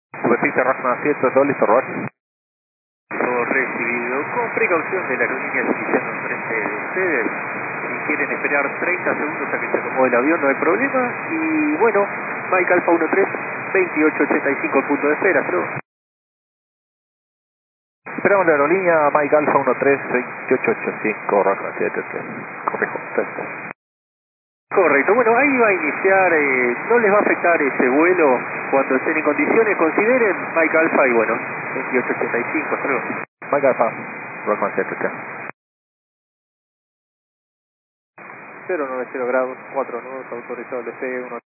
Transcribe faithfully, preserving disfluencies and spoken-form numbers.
Superficie Rockman siete, todo listo, Robert. Todo recibido. Con precaución de la aerolínea iniciando enfrente de ustedes. Si quieren esperar treinta segundos a que se acomode el avión, no hay problema. Y bueno, Mike Alfa uno tres, veintiocho ochenta y cinco, punto de espera. Pero... Esperamos la aerolínea Mike Alfa uno tres, veintiocho ochenta y cinco, Rockman siete tres. Correcto, perfecto. Correcto, bueno, ahí va a iniciar, eh, no les va a afectar ese vuelo cuando estén en condiciones, consideren Mike Alfa y bueno, veintiocho ochenta y cinco, hasta luego. Mike Alfa, Rockman siete tres. cero noventa grados, cuatro nudos, autorizado el despegue, uno